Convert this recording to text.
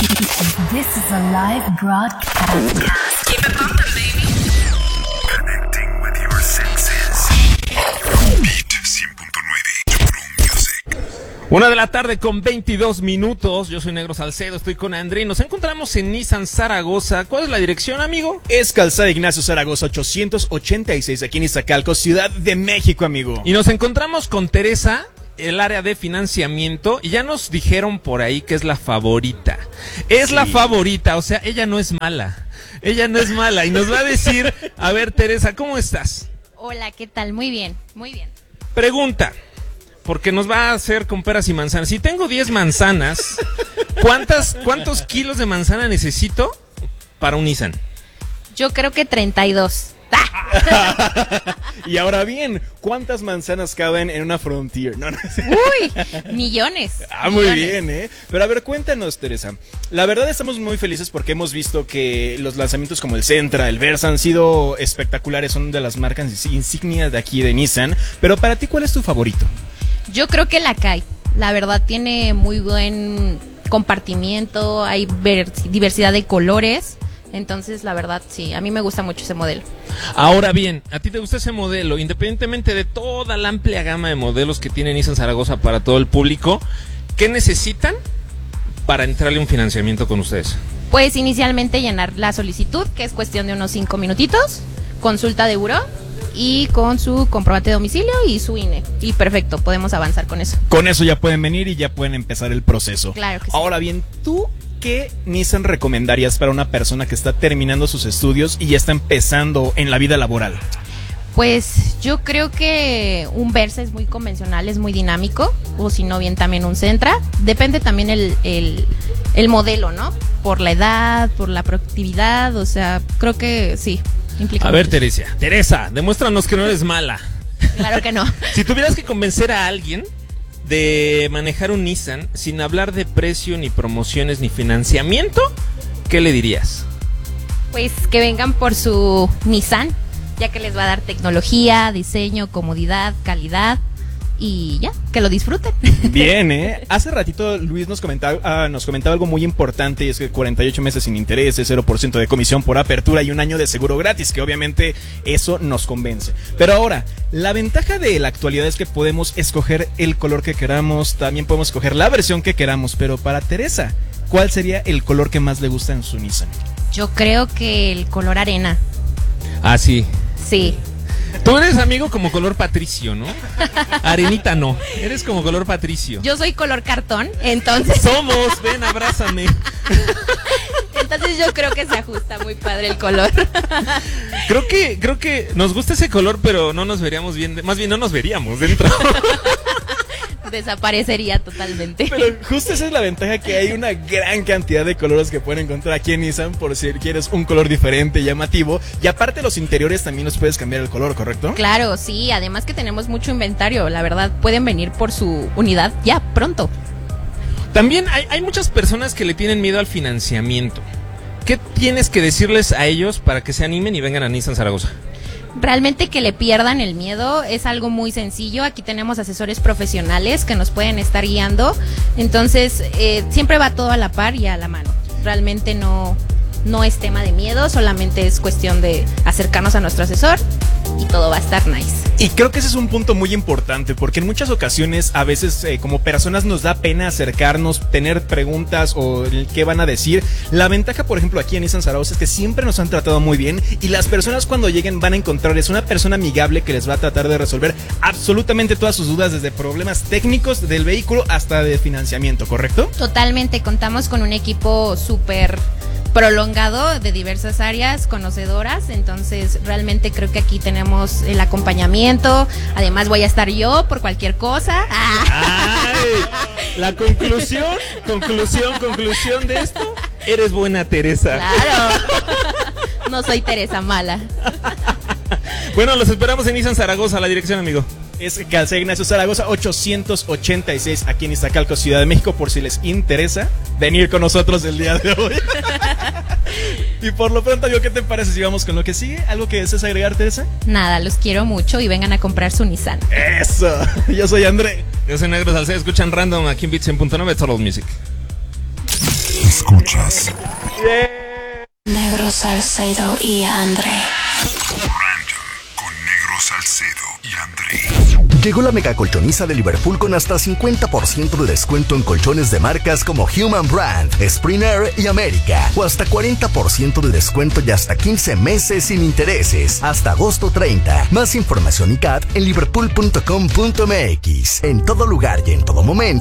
This is a live broadcast. Keep it pumping, baby. Connecting with your senses. Beat 100.9 True Music. 1:22 PM. Yo soy Negro Salcedo, estoy con André. Nos encontramos en Nissan Zaragoza. ¿Cuál es la dirección, amigo? Es Calzada Ignacio Zaragoza 886, aquí en Iztacalco, Ciudad de México, amigo. Y nos encontramos con Teresa, el área de financiamiento, y ya nos dijeron por ahí que es la favorita. Es la favorita, o sea, ella no es mala. Ella no es mala y nos va a decir, a ver, Teresa, ¿cómo estás? Hola, ¿qué tal? Muy bien, muy bien. Pregunta, porque nos va a hacer con peras y manzanas. Si tengo 10 manzanas, ¿cuántos kilos de manzana necesito para un Nissan? Yo creo que 32. Y ahora bien, ¿cuántas manzanas caben en una Frontier? No. Uy, millones. Muy millones. bien, ¿eh? Pero a ver, cuéntanos, Teresa. La verdad estamos muy felices porque hemos visto que los lanzamientos como el Sentra, el Versa han sido espectaculares, son de las marcas insignias de aquí de Nissan. Pero para ti, ¿cuál es tu favorito? Yo creo que la Kai. La verdad tiene muy buen compartimiento, hay diversidad de colores. Entonces, la verdad, sí, a mí me gusta mucho ese modelo. Ahora bien, ¿a ti te gusta ese modelo? Independientemente de toda la amplia gama de modelos que tiene Nissan Zaragoza para todo el público, ¿qué necesitan para entrarle un financiamiento con ustedes? Pues inicialmente llenar la solicitud, que es cuestión de unos 5 minutitos, consulta de buró y con su comprobante de domicilio y su INE. Y perfecto, podemos avanzar con eso. Con eso ya pueden venir y ya pueden empezar el proceso. Claro que sí. Ahora bien, ¿tú qué Nissan recomendarías para una persona que está terminando sus estudios y ya está empezando en la vida laboral? Pues yo creo que un Versa es muy convencional, es muy dinámico, o si no bien también un Sentra. Depende también el modelo, ¿no? Por la edad, por la productividad, o sea, creo que sí, implica A ver, mucho. Teresa, demuéstranos que no eres mala. Claro que no. Si tuvieras que convencer a alguien de manejar un Nissan sin hablar de precio, ni promociones, ni financiamiento, ¿qué le dirías? Pues que vengan por su Nissan, ya que les va a dar tecnología, diseño, comodidad, calidad y ya, que lo disfruten. Bien, ¿eh? Hace ratito Luis nos comentaba algo muy importante, y es que 48 meses sin intereses, 0% de comisión por apertura y un año de seguro gratis, que obviamente eso nos convence. Pero ahora, la ventaja de la actualidad es que podemos escoger el color que queramos, también podemos escoger la versión que queramos, pero para Teresa, ¿cuál sería el color que más le gusta en su Nissan? Yo creo que el color arena, Ah, sí. sí. Tú eres amigo como color patricio, ¿no? Arenita no, eres como color patricio. Yo soy color cartón, entonces Somos, ven, abrázame. yo creo que se ajusta muy padre el color. Creo que nos gusta ese color, pero no nos veríamos bien, más bien no nos veríamos dentro. Desaparecería totalmente. Pero justo esa es la ventaja, que hay una gran cantidad de colores que pueden encontrar aquí en Nissan por si quieres un color diferente, llamativo. Y aparte los interiores también los puedes cambiar el color, ¿correcto? Claro, sí, además que tenemos mucho inventario, la verdad, pueden venir por su unidad ya pronto. También hay muchas personas que le tienen miedo al financiamiento. ¿Qué tienes que decirles a ellos para que se animen y vengan a Nissan Zaragoza? Realmente que le pierdan el miedo es algo muy sencillo. Aquí tenemos asesores profesionales que nos pueden estar guiando. Entonces, siempre va todo a la par y a la mano. Realmente no es tema de miedo, solamente es cuestión de acercarnos a nuestro asesor y todo va a estar nice. Y creo que ese es un punto muy importante, porque en muchas ocasiones a veces como personas nos da pena acercarnos, tener preguntas o qué van a decir. La ventaja, por ejemplo, aquí en Nissan Zaragoza es que siempre nos han tratado muy bien, y las personas cuando lleguen van a encontrarles una persona amigable que les va a tratar de resolver absolutamente todas sus dudas, desde problemas técnicos del vehículo hasta de financiamiento, ¿correcto? Totalmente, contamos con un equipo súper prolongado de diversas áreas conocedoras, entonces realmente creo que aquí tenemos el acompañamiento. Además voy a estar yo por cualquier cosa. Ay, la conclusión de esto, eres buena, Teresa. Claro, no soy Teresa mala. Bueno, los esperamos en Nissan Zaragoza. La dirección, amigo. Es Calzada Ignacio Zaragoza 886, aquí en Iztacalco, Ciudad de México, por si les interesa venir con nosotros el día de hoy. Y por lo pronto, ¿qué te parece si vamos con lo que sigue? ¿Algo que desees agregar, Teresa? Nada, los quiero mucho y vengan a comprar su Nissan. Eso, yo soy André. Yo soy Negro Salcedo, escuchan Random aquí en Beat 100.9 Total Music. Escuchas Negro Salcedo y André. Random con Negro Salcedo y André. Llegó la mega colchoniza de Liverpool con hasta 50% de descuento en colchones de marcas como Human Brand, Springer y América. O hasta 40% de descuento y hasta 15 meses sin intereses. Hasta agosto 30. Más información y CAT en liverpool.com.mx. En todo lugar y en todo momento.